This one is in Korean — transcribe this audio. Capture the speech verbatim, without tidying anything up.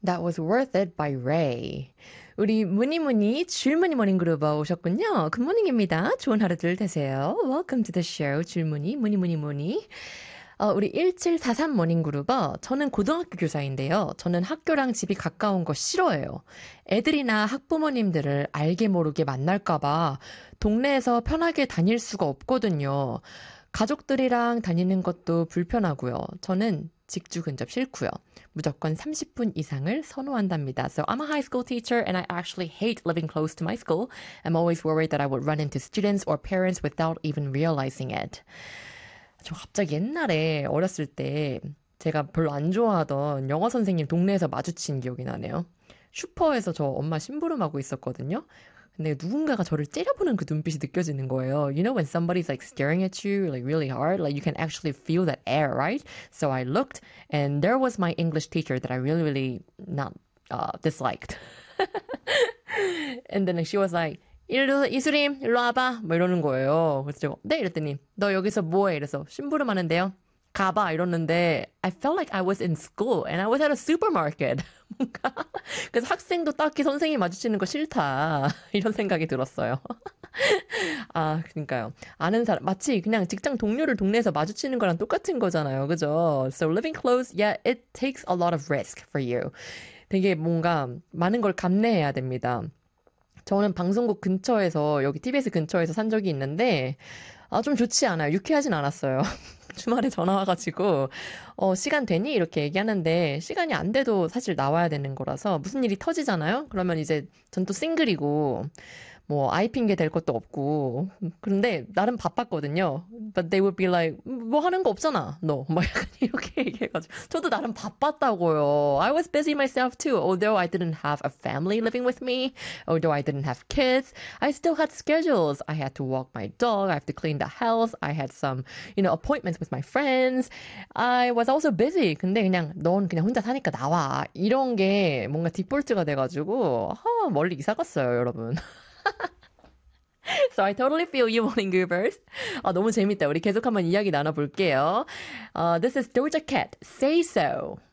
That was worth it by Ray. 우리 무니무니 줄무니 모닝 그룹 오셨군요. 굿모닝입니다. 좋은 하루들 되세요. Welcome to the show. 줄무니 무니무니 무니. 어, 우리 일칠사삼 모닝 그룹어. 저는 고등학교 교사인데요. 저는 학교랑 집이 가까운 거 싫어해요. 애들이나 학부모님들을 알게 모르게 만날까봐 동네에서 편하게 다닐 수가 없거든요. 가족들이랑 다니는 것도 불편하고요. 저는 직주 근접 싫고요. 무조건 삼십 분 이상을 선호한답니다. So I'm a high school teacher and I actually hate living close to my school. I'm always worried that I would run into students or parents without even realizing it. 저 갑자기 옛날에 어렸을 때 제가 별로 안 좋아하던 영어 선생님 동네에서 마주친 기억이 나네요. 슈퍼에서 저 엄마 심부름하고 있었거든요. 근데 누군가가 저를 째려보는 그 눈빛이 느껴지는 거예요. You know when somebody's like staring at you like really hard, like you can actually feel that air, right? So I looked and there was my English teacher that I really, really not uh, disliked. And then she was like, 일로, 이수림, 일로 와봐. 뭐 이러는 거예요. 그래서 제가, 네, 이랬더니, 너 여기서 뭐해? 이래서, 심부름 하는데요. 가봐. 이러는데, I felt like I was in school and I was at a supermarket. 뭔가. 그래서 학생도 딱히 선생님 마주치는 거 싫다. 이런 생각이 들었어요. 아, 그러니까요. 아는 사람, 마치 그냥 직장 동료를 동네에서 마주치는 거랑 똑같은 거잖아요. 그죠? So living close, yeah, it takes a lot of risk for you. 되게 뭔가 많은 걸 감내해야 됩니다. 저는 방송국 근처에서, 여기 티비에스 근처에서 산 적이 있는데, 아, 좀 좋지 않아요. 유쾌하진 않았어요. 주말에 전화 와가지고, 어, 시간 되니? 이렇게 얘기하는데, 시간이 안 돼도 사실 나와야 되는 거라서, 무슨 일이 터지잖아요? 그러면 이제, 전 또 싱글이고, 뭐, 아이 핑계 될 것도 없고, 그런데, 나름 바빴거든요. But they would be like, 뭐 하는 거 없잖아, 너. 막 약간 이렇게 얘기해가지고. 저도 나름 바빴다고요. I was busy myself too. Although I didn't have a family living with me, although I didn't have kids, I still had schedules. I had to walk my dog, I have to clean the house, I had some, you know, appointments with my friends. I was also busy. 근데 그냥, 넌 그냥 혼자 사니까 나와. 이런 게 뭔가 디폴트가 돼가지고, 아, 멀리 이사 갔어요, 여러분. So I totally feel you, morning goobers. 아, 너무 재밌다. 우리 계속 한번 이야기 나눠볼게요. Uh, this is Doja Cat, Say So.